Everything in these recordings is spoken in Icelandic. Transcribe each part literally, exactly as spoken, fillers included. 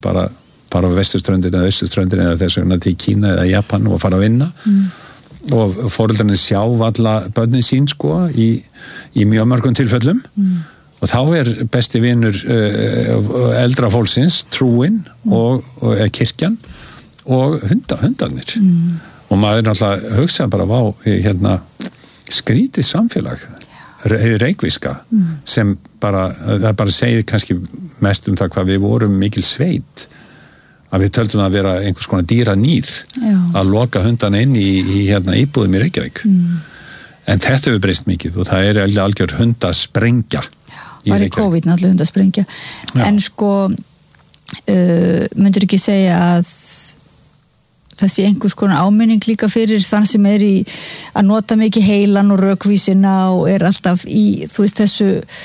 bara fara á vesturströndin eða austurströndin eða þess vegna til Kína eða Japan og fara að vinna mm. og foreldrarnir sjá alla börnin sín sko í, í mjög mörgum tilfellum mm. og þá er besti vinur uh, eldra fólksins trúin mm. og, og kirkjan og hunda, hundarnir mm. og maður náttúrulega hugsa bara á hérna skrítið samfélag reykvíska mm. sem bara, það bara segir kannski mest um það hvað við vorum mikil sveit að við töldum að vera einhvers konar dýra nýð Já. Að loka hundana inn í, í hérna íbúðum í Reykjavík mm. en þetta hefur breyst mikið og það er algjör hundasprengja var í COVID náttúrulega hundasprengja Já. En sko uh, myndur ekki segja að það sé einhvers konar áminning líka fyrir þann sem er í að nota mikið heilan og rökvísina og er alltaf í, þú veist, þessu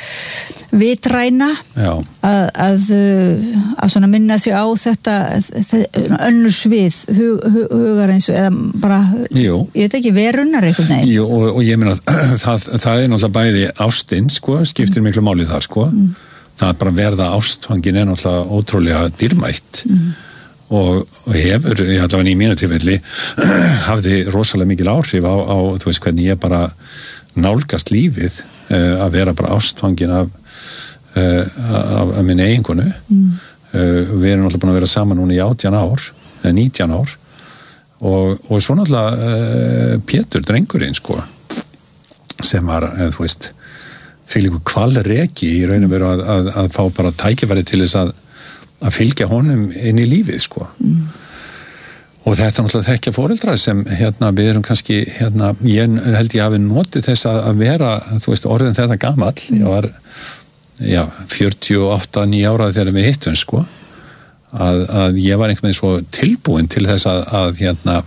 vitræna að, að, að svona minna sig á þetta önnur svið hug, hug, hugar eins og eða bara, Jú. Ég veit ekki, verunnar einhvern veginn. Jú, og, og ég meina það, það er náttúrulega bæði ástin, sko, skiptir mm. miklu máli þar, sko. Mm. Það er bara verða ástfangin er náttúrulega ótrúlega dýrmætt. Mm. Og, og hefur, ég ætla að í mínu tilfelli hafði rosalega mikil áhrif á, á, þú veist, hvernig ég bara nálgast lífið uh, að vera bara ástfangin af, uh, af, af minni eiginkonu mm. uh, við erum náttúrulega búin að vera saman núna í átján ár eða nítján ár og, og svo náttúrulega uh, Pétur, drengurinn, sko sem var, uh, þú veist fyrir ykkur kvalreki í raun og veru að, að, að fá bara tækifæri til þess að að fylgja honum inn í lífið sko mm. og þetta er náttúrulega þekkja foreldra sem hérna við erum kannski hérna, ég held ég hafi notið þess að, að vera, þú veist, orðin þetta gamall mm. ég var, já, fjörutíu og átta, níu ára þegar við hittum sko að, að ég var einhvern veginn svo tilbúin til þess að, að hérna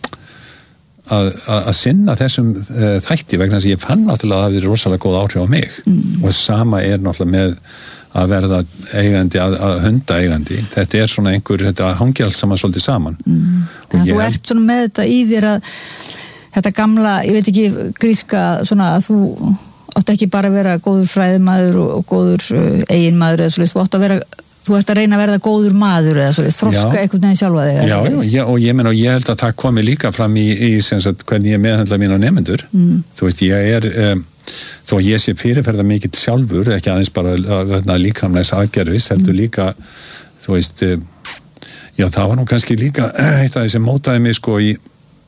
að, að, að sinna þessum uh, þætti vegna þess að ég fann náttúrulega að það hefði rosalega góð áhrif á mig mm. og sama er náttúrulega með að verða eigandi, að, að hunda eigandi. Þetta er svona einhver, þetta hangi allt saman svolítið saman. Mm. Þannig að þú ert svona með þetta í þér að þetta gamla, ég veit ekki gríska svona að þú átt ekki bara að vera góður fræðimaður og, og góður uh, eiginmaður eða svolítið, þú átt að vera, þú ert að reyna að verða góður maður eða svolítið, þroska einhvern veginn sjálfa þig. Já, já, já, og ég menn og ég held að það komi líka fram í, í sem sagt, hvernig ég meðhandla mína nemendur. Mm. Þú veist, ég er um, þó að ég sé fyrirferða mikill sjálfur, ekki aðeins bara líkamlegs aðgerfis, heldur líka, þú veist, já það var nú kannski líka eitt af því sem mótaði mig sko í,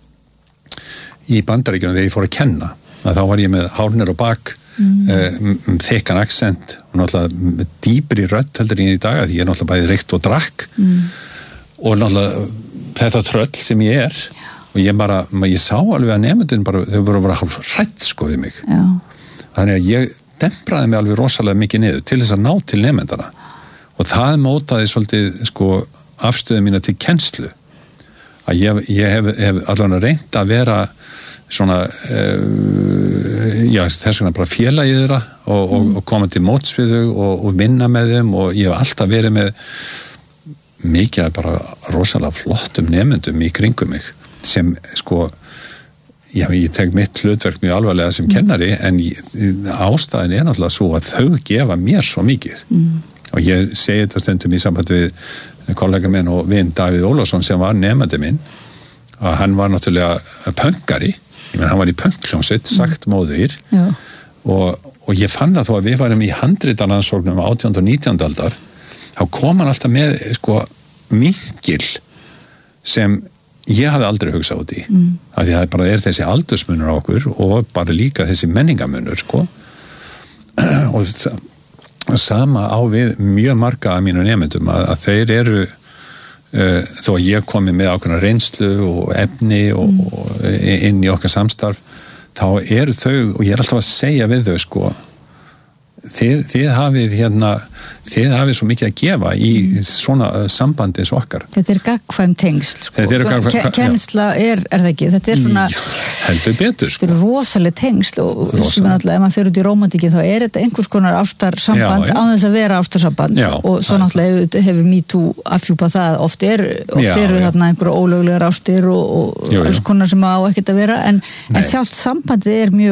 í Bandaríkjunum þegar ég fór að kenna, að þá var ég með hárnir og bak, mm. um, þykkan accent og náttúrulega með dýpri rödd heldur en í dag, að ég er náttúrulega bæði reykt og drakk mm. og náttúrulega þetta tröll sem ég er og ég bara, ég sá alveg að nemendin bara, þau voru bara hálf hrætt sko við mig. Já. Þannig að ég dempraði mig alveg rosalega mikið niður til þess að ná til nemendana og það mótaði svolítið sko afstöðu mína til kennslu að ég, ég hef, hef allavega reynt að vera svona uh, já, þess vegna bara félagi þeirra og, og, mm. og koma til móts við þau og, og vinna með þeim og ég hef alltaf verið með mikið bara rosalega flottum nemendum í kringum mig sem sko já, ég tek mitt hlutverk mjög alvarlega sem kennari en ég, ástæðin er náttúrulega svo að þau gefa mér svo mikið mm. og ég segi þetta stundum í samband við kollega minn og vin Davíð Ólafsson sem var nemandi minn að hann var náttúrulega pönkari ég menn hann var í pönkljónsitt, sagt móðir mm. og, og ég fann að þó að við varum í handritaransóknum átjándu og nítjándu aldar þá kom hann alltaf með sko minkil sem ég hafði aldrei hugsað út í mm. af því það bara er þessi aldursmunur á okkur og bara líka þessi menningamunur sko og það sama á við mjög marga af mínu nemendum að, að þeir eru uh, þó að ég komi með ákveðna reynslu og efni og, mm. og inn í okkar samstarf þá eru þau og ég er alltaf að segja við þau sko Þið, þið hafið hérna þið hafið svo mikið að gefa í svona sambandi eins og okkar. Þetta er gagnkvæm tengsl sko. Þetta er gagnkvæm Ke- Kennsla er, er það ekki? Þetta er svona já, heldur betur sko. Þetta er rosaleg tengsl og sem er náttúrulega ef maður fer út í rómantíkin þá er þetta einhvers konar ástarsamband án þess að vera ástarsamband já, og svo náttúrulega hefur MeToo afhjúpað það oft er oft já, eru já. Þarna einhverja ólöglegar ástir og, og jú, jú. Alls konar sem á ekkert að vera en, en sjálft sambandið er mjög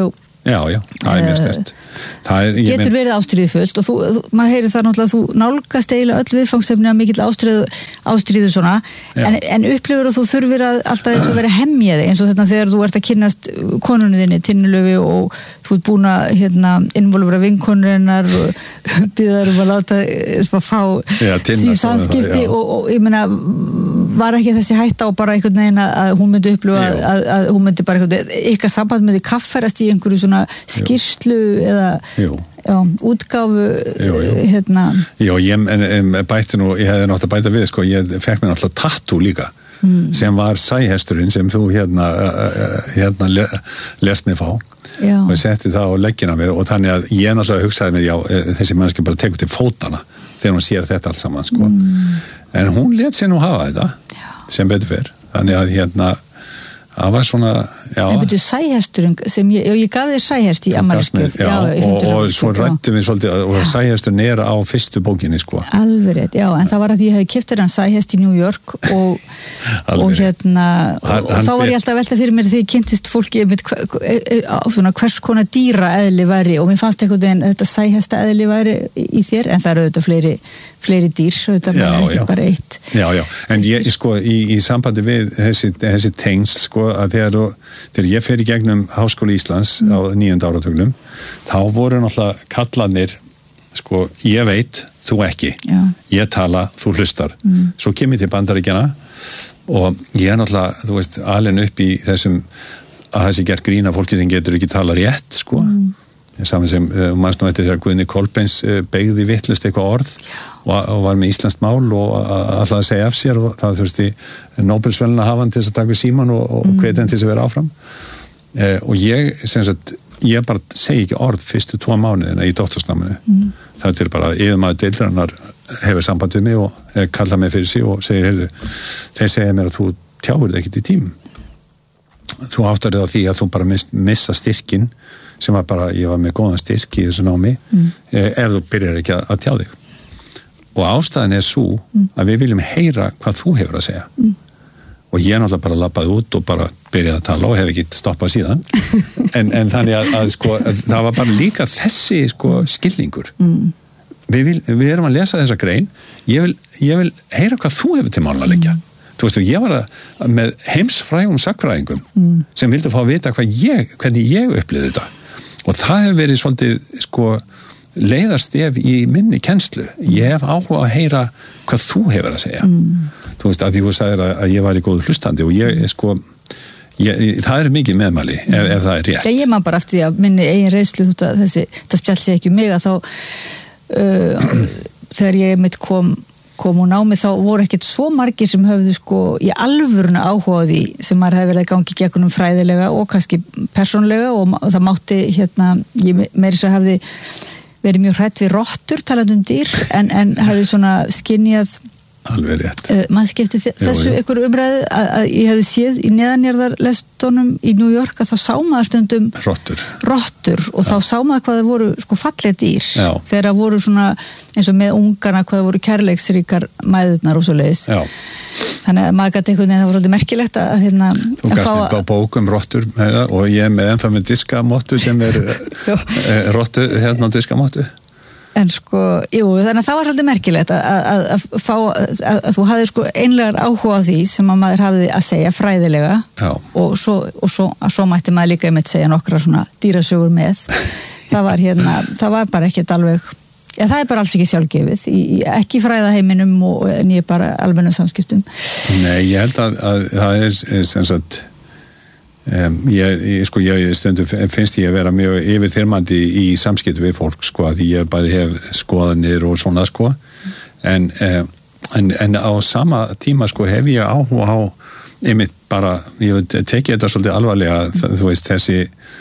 Já, já, það er mjög sterkt. Er, getur mein... verið ástríðufullt og þú, þú, maður heyrir það náttúrulega að þú nálgast eiginlega öll viðfangsefni að mikill ástríðu, ástríðu svona, en, en upplifur og þú þurfir að alltaf eins og vera hemmjaði eins og þetta þegar þú ert að kynnast konunni þinni, Tinnulöfu og þú ert búin að hérna, involvera vinkonur hennar og býðar um að láta að fá síð samskipti og, og, og ég meina var ekki þessi hætta á bara einhvern veginn að hún myndi upplifa að, að, að hún myndi bara einhvern veginn, eitthvað samband myndi kafferast í einhverju svona skýrslu eða já, útgáfu jú, jú. hérna Já, ég en, en, bæti nú, ég hefði nátt að bæta við sko, ég fekk mér náttúrulega tattoo líka mm. sem var sæhesturinn sem þú hérna, hérna le, lest mig fá já. Og ég setti það á leggina mér og þannig að ég náttúrulega hugsaði mér, já, þessi mannski bara tekur til fótana þegar hún sér þetta allt saman sko. mm. En hún lét sér nú hafa þetta já. Sem betur fyrr, þannig að hérna það var svona, já. En betur sæhesturinn sem ég, ég gaf þér sæhest í ammælisgjöf. Já, já og, og svo rættum við svolítið og sæhesturinn er á fyrstu bókinni, sko. Alveg rétt, já, en það var að ég hefði keypt þér hann sæhest í New York og, og hérna, og, og þá var ég alltaf að velta fyrir mér þegar ég kynntist fólki með svona hvers konar dýra eðli væri og mér fannst einhvern veginn þetta sæhesta eðli væri í þér, en það eru auðvitað fleiri fleiri dýr, þetta er ekki bara eitt. Já, já, en ég, sko, í, í sambandi við þessi, þessi tengsl, sko, að þegar, þegar ég fer í gegnum Háskóli Íslands mm. á níunda áratugnum, þá voru náttúrulega kallanir, sko, ég veit, þú ekki. Já. Ég tala, þú hlustar. Mm. Svo kem ég til Bandaríkjanna og ég er náttúrulega, þú veist, alin upp í þessum, að þessi gert grína fólki sem getur ekki tala rétt, sko. Mm. Saman sem, uh, mannst nú eftir þegar Guðni Kolbeins uh, beigði vittlust eitthvað orð og, og var með íslenskt mál og alltaf að segja af sér og það þurfti Nóbelsverðlauna hafandi til þess að taka við síman og, og mm. hvetja hann til þess að vera áfram uh, og ég, sem sagt, ég bara segi ekki orð fyrstu tvo mánuðina í doktorsnáminu mm. það er bara yfirmaður deildarinnar hefur samband við mig og eh, kalla mig fyrir sig og segir, heyrðu, þeir segja mér að þú tjáir þig ekkert í tím þú áttar þig á því að þú bara miss, missa styrkin sem var bara, ég var með góðan styrk í þessu námi, mm. ef þú byrjar ekki að, að tjá þig. Og ástæðan er svo mm. að við viljum heyra hvað þú hefur að segja. Mm. Og ég náttúrulega bara labbaði út og bara byrjaði að tala og hef ekki stoppað síðan. en, en þannig að, að, sko, að það var bara líka þessi sko, skilningur. Mm. Við, vil, við erum að lesa þessa grein, ég vil, ég vil heyra hvað þú hefur til mála að leggja. Mm. Þú veist, ég var að, með heimsfrægum sagnfræðingum mm. sem vildu fá að vita hvað ég, hvernig ég upplifði þetta. Og það hefur verið svolítið, sko, leiðarstef í minni kennslu. Ég hef áhuga að heyra hvað þú hefur að segja. Mm. Þú veist, að því þú sagðir að, að ég var í góðu hlustandi og ég, sko, ég, það er mikið meðmæli ef, ef það er rétt. Ég man bara eftir því að minni eigin reynslu, þessi, það spjall sig ekki um mig að þá, uh, þegar ég mitt kom, kom og námi þá voru ekkert svo margir sem höfðu sko í alvöruna áhuga því sem maður hefði verið að gangi gegnum fræðilega og kannski persónlega og það mátti hérna, ég meiri svo hefði verið mjög hrætt við rottur talandi um dýr en, en hefði svona skynjað alveg rétt. Uh, maður skipti þessu ykkur umræðu að, að ég hefði séð í neðanjarðarlestunum í New York að þá sá maður stundum rottur, rottur og Já. Þá sá maður hvað það voru sko falleg dýr Já. Þegar það voru svona eins og með ungana hvað það voru kærleiksríkar mæðurnar og svo leiðis. Þannig að maður gæti einhvern veginn það var svolítið merkilegt að hérna Þú gæst með bá bókum rottur og ég er með ennþá með diskamottu sem er rottu hérna diskamottu. En sko, jú, þannig að það var svolítið merkilegt að, að, að fá, að, að þú hafði sko einlegar áhuga á því sem að maður hafði að segja fræðilega Já. og svo, og svo, svo mætti maður líka einmitt segja nokkra svona dýrasögur með. Það var hérna, það var bara ekkert alveg, já það er bara alls ekki sjálfgefið, í, ekki fræðaheiminum og en ég er bara almennum samskiptum. Nei, ég held að, að það er sem sagt, Um, ég, ég, sko, ég stundum finnst ég að vera mjög yfirþyrmandi í samskipti við fólk, sko, að ég bæði hef skoðanir og svona, sko en, um, en, en á sama tíma, sko, hef ég áhuga á einmitt bara, ég teki þetta svolítið alvarlega, þú veist, þessi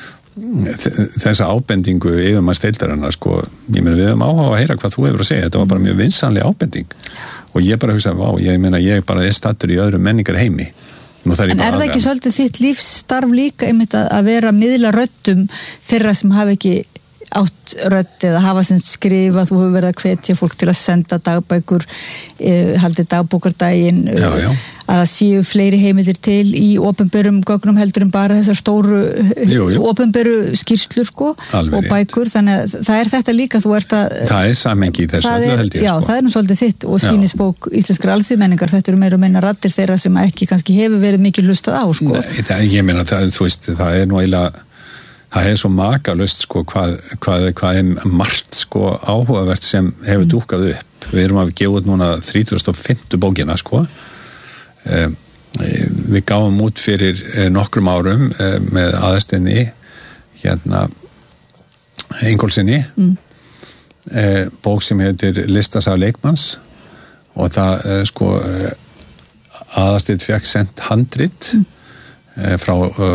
þessa ábendingu yfir maður steildarinnar, sko, ég meina við höfum áhuga að heyra hvað þú hefur að segja, þetta var bara mjög vinsanlega ábending og ég bara hugsa, vá, ég meina ég bara er stattur í öðrum menningar heimi. En er það ekki svolítið þitt lífsstarf líka einmitt að vera miðla röddum þeirra sem hafa ekki átt rödd eða hafa sem skrifa, þú hefur verið að hvetja fólk til að senda dagbækur, uh, haldið dagbókardaginn, uh, já, já. að það séu fleiri heimildir til í opinberum gögnum heldur en bara þessar stóru jú, jú. opinberu skýrslur sko Alveg og bækur, rétt. Þannig að það er þetta líka, þú ert að... Það er samengi í þessu öllu held ég já, sko. Það er nú svolítið þitt og sýnisbók íslenskrar alþýðumenningar, þetta eru meira og meina raddir þeirra sem ekki kannski hefur verið mikið hlustað á sko. Nei, það, ég meina það, þú veist, það er nú eiginlega það er svo makalust sko hvað, hvað, hvað er margt sko áhugavert sem hefur mm. dúkkað upp. Við erum að gefa út núna þrítugasta og fimmta bókina sko. Um, við gáum út fyrir eh, nokkrum árum eh, með aðastinni hérna Ingólfsinni mm. eh, bók sem heitir Listasafn leikmanns og það eh, sko eh, aðastinn fekk sent handrit mm. frá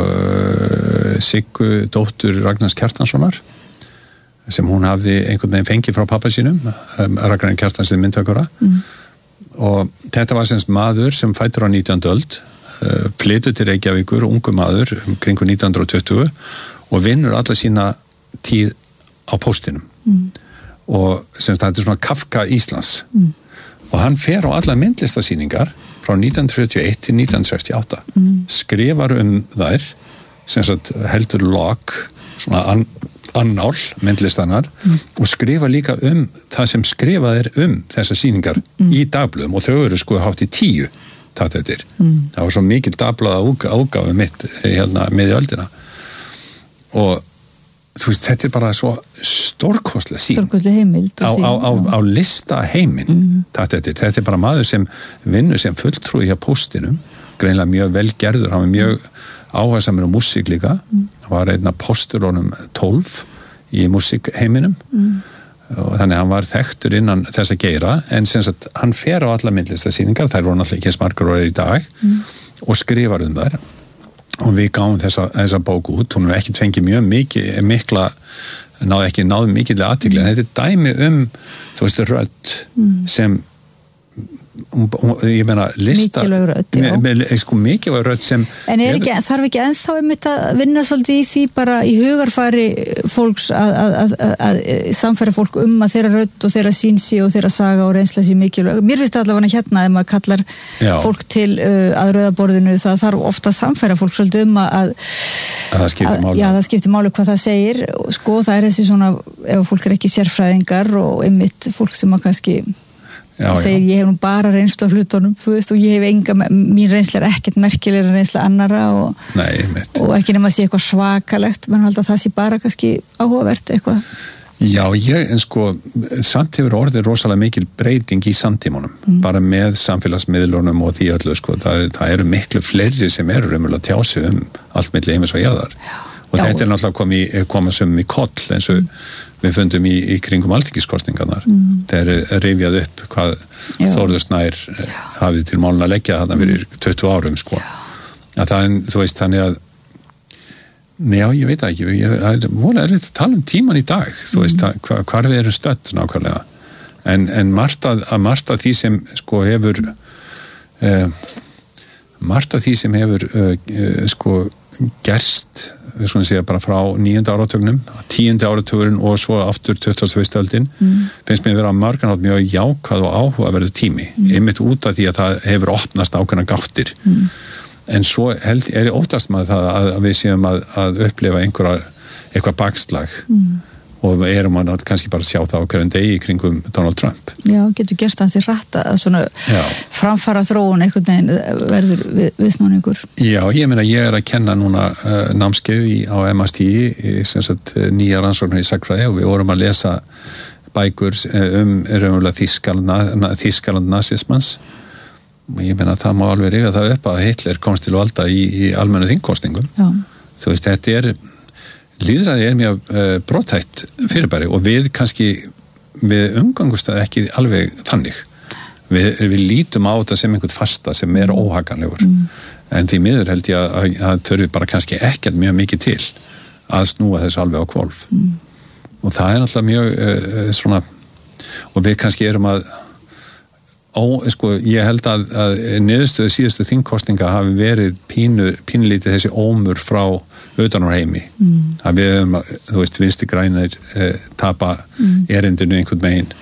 uh, Siggu dóttur Ragnars Kjartanssonar sem hún hafði einhvern veginn fengið frá pappa sínum um, Ragnar Kjartansson myndhöggvara mm. og þetta var semst maður sem fæddur á nítjándu öld uh, flytur til Reykjavíkur, ungu maður um kringu nítján hundruð og tuttugu og vinnur alla sína tíð á póstinum mm. og semst þetta er svona Kafka Íslands mm. og hann fer á alla myndlistasýningar frá nítján hundruð fjörutíu og eitt til nítján hundruð sextíu og átta mm. skrifar um þær sem sagt heldur log svona an, annál myndlistanar mm. og skrifa líka um það sem skrifað er um þessar sýningar mm. í dagblöðum og þau eru sko hátt í tíu tatt eftir. Mm. Það var svo mikil dagblaða ágáfu mitt hérna með í öldina og þú veist, þetta er bara svo stórkostlega sín stórkostlega heimild á, á, á, á lista heiminn mm. þetta, þetta er bara maður sem vinnur sem fulltrúi hjá póstinum greinlega mjög vel gerður, hann var mjög áhersamur á músík líka mm. hann var einn af postulónum tólf í músíkheiminum mm. og þannig hann var þekktur innan þess að geira en sem sagt, hann fer á alla myndlistasýningar, þær voru náttúrulega ekki smargar orðið í dag mm. og skrifar um þær og við gáum þessa, þessa bók út, hún hefur ekki fengið mjög mikið, mikla, náðu ekki náðu mikið athygli, en þetta er dæmi um, þú veist, rödd mm. sem, um, um, ég meina, lista... Mikilvæg rödd, já. Me, me, sko, mikilvæg rödd sem... En er ekki, þarf ekki ennþá einmitt að vinna svolítið í því bara í hugarfari fólks að, að, að, að, að samfæra fólk um að þeirra rödd og þeirra sýnsi og þeirra saga og reynsla sé mikilvæg. Mér finnst allavega hérna ef maður kallar já. Fólk til uh, að rauðaborðinu, það þarf ofta að samfæra fólk svolítið um að, að, að það skiptir máli. Já, það skiptir máli hvað það segir. Sko, það er þessi svona, ef fólk er ekki sérfræðingar og einmitt fólk sem að kannski Já, segir já. Ég hef nú bara reynslu á hlutunum þú veist og ég hef enga, mín reynsla er ekkert merkilega reynsla annara og, Nei, og ekki nema að sé eitthvað svakalegt menn halda það sé bara kannski áhugavert eitthvað Já, ég, en sko samt hefur orðið rosalega mikil breyting í samtímanum, mm. bara með samfélagsmiðlunum og því öllu, sko, það, það eru miklu fleiri sem eru raunverulega tjási um allt milli heimis og jarðar og já. Þetta er náttúrulega komið koma sem í koll eins og mm. við fundum í, í kringum alþingiskosningarnar mm. þeir rifjað upp hvað já. Þórður Snær hafið til málun að leggja þarna fyrir tuttugu árum sko. Að það, þú veist, þannig að já, ég veit ekki, ég, það er vola erfitt að tala um tíman í dag, þú mm. veist, hva, hvar við erum stödd nákvæmlega, en, en margt að, að margt af því sem sko hefur uh, margt af því sem hefur uh, uh, sko gerst, við skulum segja bara frá níunda áratögnum, tíundi áratugurinn og svo aftur tuttugasta og fyrstu öldin mm. finnst mér vera marganátt mjög jákvæð og áhugaverður tími, mm. einmitt út af því að það hefur opnast ákveðna gáttir mm. en svo held, er ég óttast með það að, að við séum að, að upplifa einhverja, eitthvað bakslag mm. og við erum að kannski bara sjá það á hverjum degi í kringum Donald Trump. Já, getur gerst hans í rætt að svona Já. Framfara þróun einhvern veginn verður við, viðsnúningur. Já, ég meina ég er að kenna núna uh, námskeið í, á M S T í sem sagt nýja rannsóknir í sagnfræði og við vorum að lesa bækur um raunverulega Þýskaland, Þýskaland nasismans og ég meina það má alveg rifja það upp að Hitler komst til valda í, í almennu þingkosningum. Já. Þú veist, þetta er lýðræði er mjög uh, brothætt fyrirbæri og við kannski við umgangust það ekki alveg þannig. Við, við lítum á þetta sem einhvern fasta sem er óhaganlegur. Mm. En því miður held ég að, að, að þurfi bara kannski ekkert mjög mikið til að snúa þessu alveg á hvolf. Mm. Og það er náttúrulega mjög uh, svona og við kannski erum að Ó, sko, ég held að, að niðurstöðu síðustu þingkosninga hafi verið pínu, pínulítið þessi ómur frá utanúrheimi. Mm. Að við höfum, þú veist, vinstri grænir eh, tapa mm. erindinu einhvern megin,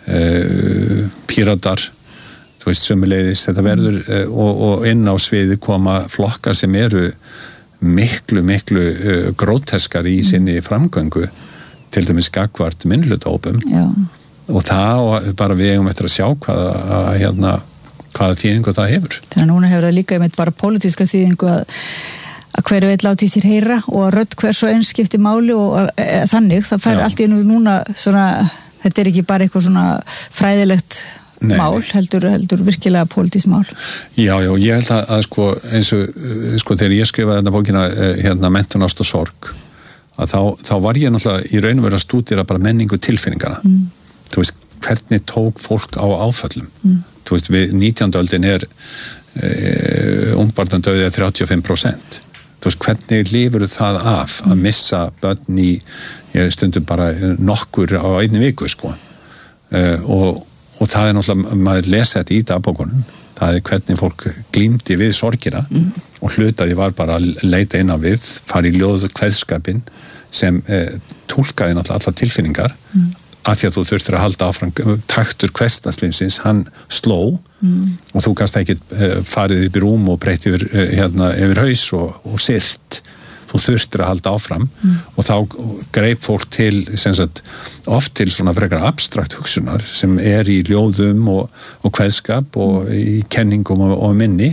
eh, píratar, þú veist, sömuleiðis, þetta verður eh, og, og inn á sviði koma flokkar sem eru miklu, miklu eh, gróteskar í sinni framgöngu, til dæmis gagvart minnhlutahópum. Já. Og það og bara við eigum eftir að sjá hvaða, að, hérna, hvaða þýðingu það hefur. Þannig að núna hefur það líka einmitt bara pólitíska þýðingu að, að hverju veit láti í sér heyra og að rödd hvers og eins skipti máli og e, þannig, það fær Já. Allt í einu núna svona, þetta er ekki bara eitthvað svona fræðilegt Nei. Mál, heldur, heldur virkilega pólitískt mál. Já, já, ég held að, að sko, eins og, sko, þegar ég skrifaði þetta bókina, hérna, Menntun, ást og sorg, að þá, þá var ég náttúrulega í raun og veru að stúdera bara menningu tilfinningana. Mm. Þú veist, hvernig tók fólk á áföllum. Mm. Þú veist, við nítjándu öldin er e, ungbarnadauði þrjátíu og fimm prósent. Þú veist, hvernig lifur það af að missa börn í stundum bara nokkur á einni viku, sko. E, og, og það er náttúrulega, maður lesa þetta í dagbókunum, það er hvernig fólk glímdi við sorgina mm. og hlutaði var bara að leita inn á við, fara í ljóð kveðskapinn sem e, túlkaði náttúrulega alla tilfinningar mm. af því að þú þurftir að halda áfram taktur hversdagslífsins, hann sló mm. og þú kannst ekki uh, farið upp í rúm og breytt yfir, uh, hérna, yfir haus og, og sirt, þú þurftir að halda áfram mm. og þá greip fólk til, sem sagt, oft til svona frekar abstrakt hugsunar sem er í ljóðum og, og kveðskap og í kenningum og, og minni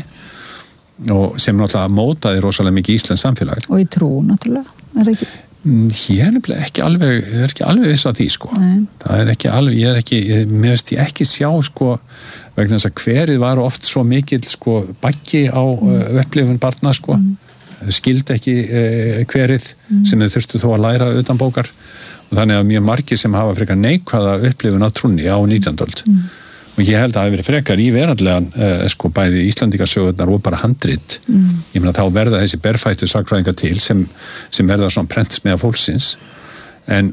og sem náttúrulega mótaði rosalega mikið íslensk samfélag. Og í trú, náttúrulega, er ekki? Ég er nefnilega ekki alveg, ég er ekki alveg viss að því, sko. Nei. Það er ekki alveg, ég er ekki, ég, mér veist ég ekki sjá, sko, vegna þess að hverið var oft svo mikill, sko, baggi á mm. uh, upplifun barna, sko. Mm. Skildi ekki uh, hverið mm. sem þau þurftu þó að læra utan bókar og þannig að mjög margir sem hafa frekar neikvæða upplifun á trúnni á nítjándu öld. Mm. Og ég held að það hefur verið frekar í veraldlegan uh, sko bæði Íslandingasögurnar og bara handrit. Mm. Ég meina þá verða þessi berfættu sagnfræðingar til sem, sem verða svona prentsmiðja fólksins. En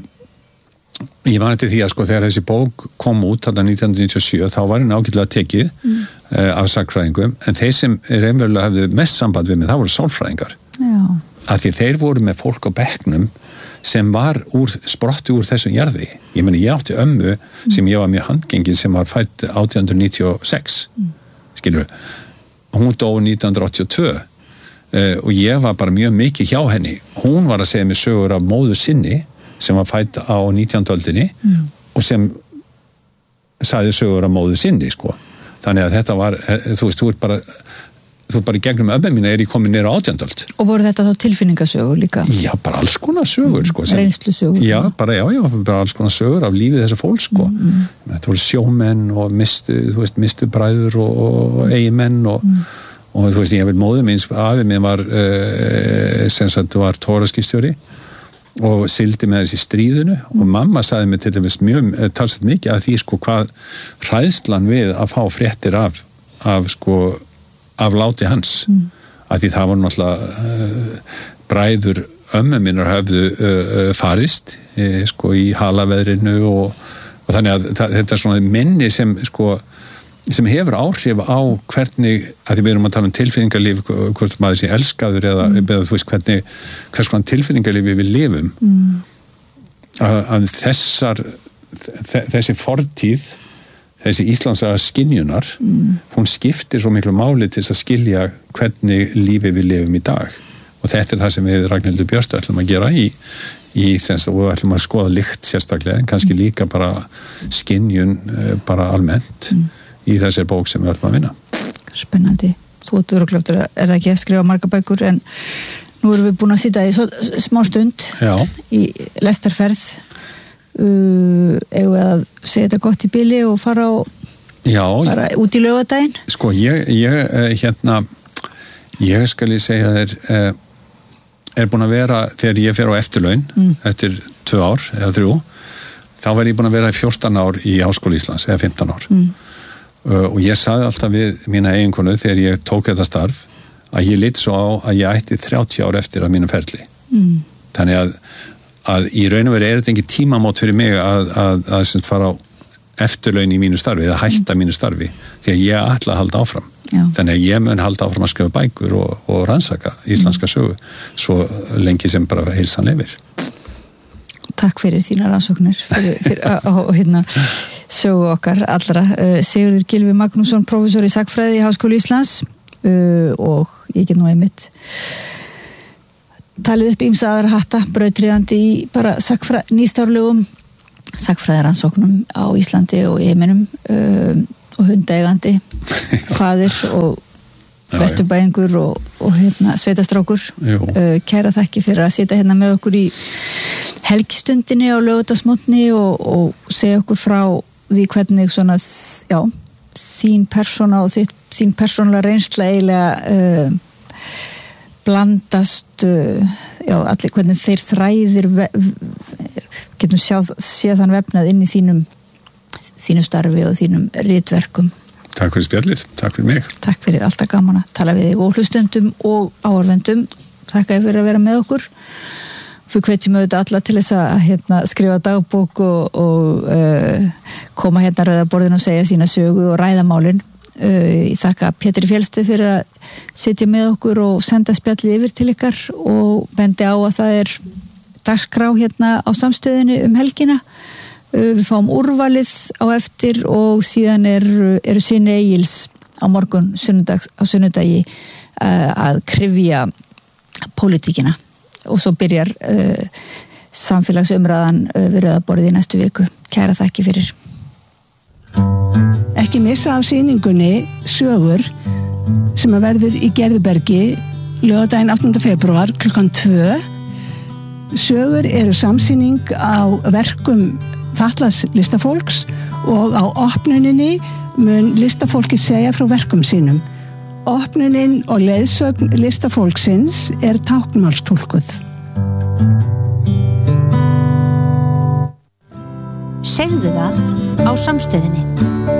ég man eftir því að sko þegar þessi bók kom út þarna nítján hundruð níutíu og sjö þá var henni ágætlega tekið mm. uh, af sagnfræðingum en þeir sem raunverulega hefðu mest samband við mig það voru sálfræðingar. Já. Af því þeir voru með fólk á bekknum sem var úr, sprotti úr þessum jarði. Ég meni, ég átti ömmu mm. sem ég var mjög handgengin sem var fædd átján hundruð níutíu og sex. Mm. Skilur við. Hún dó nítján hundruð áttatíu og tvö uh, og ég var bara mjög mikið hjá henni. Hún var að segja mig sögur af móður sinni sem var fædd á nítjándu öldinni mm. og sem sagði sögur af móður sinni, sko. Þannig að þetta var, þú veist, þú ert bara þú bara í gegnum ömmu mína er ég komin nýra átjándöld. Og voru þetta þá tilfinningasögur líka? Já, bara alls konar sögur, sko. Sem, reynslusögur? Já, bara, já, já, bara alls konar sögur af lífið þessa fólks, sko. Mm. Þetta voru sjómenn og mistu, þú veist, mistu bræður og, og eigimenn og, mm. og þú veist, ég hef vel móður mín, afi minn var, uh, sem sagt, var tóraskipstjóri og sildi með þessi stríðinu mm. og mamma sagði mig til dæmis mjög, talsett mikið að því, sko, hvað hræðslan við að fá fréttir af, af, sko, af láti hans mm. að því það var náttúrulega uh, bræður ömmu minnar höfðu uh, farist uh, sko í halaveðrinu og, og þannig að það, þetta er svona minni sem sko sem hefur áhrif á hvernig að því við erum að tala um tilfinningarlíf hvort maður sé elskaður eða, mm. eða þú veist hvernig hvers konar tilfinningarlífi við lifum mm. að, að þessar þessi fortíð þessi íslandsaga skynjunar mm. hún skiptir svo miklu máli til þess að skilja hvernig lífi við lifum í dag og þetta er það sem við Ragnhildur Björst ætlum að gera í, í senst og við ætlum að skoða lykt sérstaklega en kannski mm. líka bara skynjun bara almennt mm. í þessari bók sem við ætlum að vinna. Spennandi. Þú ert örugglega er það ekki að skrifa marga bækur en nú erum við búin að sitja í svo, smá stund Já. Í lestarferð Uh, eigum við að segja þetta gott í bili og fara, á, Já, fara út í laugardaginn? Sko, ég, ég hérna ég skal ég segja þér uh, er búin að vera þegar ég fer á eftirlaun mm. eftir tvö ár eða þrjú þá var ég búin að vera í fjórtán ár í Háskóla Íslands eða fimmtán ár mm. uh, og ég sagði alltaf við mína eiginkonu þegar ég tók þetta starf að ég lít svo á að ég ætti þrjátíu ár eftir af mínum ferli mm. þannig að að í raun og veru er þetta ekki tímamót fyrir mig að, að, að, að fara á eftirlaun í mínu starfi eða hætta mínu starfi því að ég ætla að halda áfram. Já. Þannig að ég mun halda áfram að skrifa bækur og, og rannsaka íslenska sögu svo lengi sem bara heilsan lifir. Takk fyrir þína rannsóknir fyrir, fyrir, og hérna sögu okkar allra. Sigurður Gylfi Magnússon, prófessor í sagnfræði í Háskóla Íslands og ég get nú einmitt talið upp ýmsa aðra hatta, brautryðjandi í bara sagnfræ, nýstárlegum sagnfræðirannsóknum á Íslandi og í heiminum um, og hundaegandi faðir og vesturbæingur og, og hérna, sveitastrákur uh, kæra þakki fyrir að sitja hérna með okkur í helgistundinni á laugardagsmorgni og, og segja okkur frá því hvernig svona, já, þín persóna og þitt, þín persónulega reynsla eiginlega uh, blandast uh, já, allir hvernig þeir þræðir getum séð, séð þann vefnað inn í þínum þínu starfi og þínum ritverkum. Takk fyrir spjallið, takk fyrir mig. Takk fyrir, alltaf gaman að tala við þig og hlustendum og áhorfendum. Takk fyrir að vera með okkur. Við hvetjum auðvitað alla til þess að hérna, skrifa dagbók og, og uh, koma hérna rauða borðin og segja sína sögu og ræða málin. Uh, ég þakka Pétri Fjellsteð fyrir að sitja með okkur og senda spjallið yfir til ykkar og bendi á að það er dagskrá hérna á samstöðinni um helgina. Við fáum úrvalið á eftir og síðan er, eru Sinni Egils á morgun sunnudags, á sunnudagi uh, að kryfja pólitíkina og svo byrjar uh, samfélagsumræðan uh, við rauðaborðið í næstu viku. Kæra þakki fyrir. Ekki missa af sýningunni Sögur sem að verður í Gerðubergi laugardaginn áttunda febrúar klukkan tvö. Sögur eru samsýning á verkum fatlaðs listafólks og á opnuninni mun listafólki segja frá verkum sínum. Opnunin og leiðsögn listafólksins er táknmálstúlkuð. Segðu það á samstöðinni.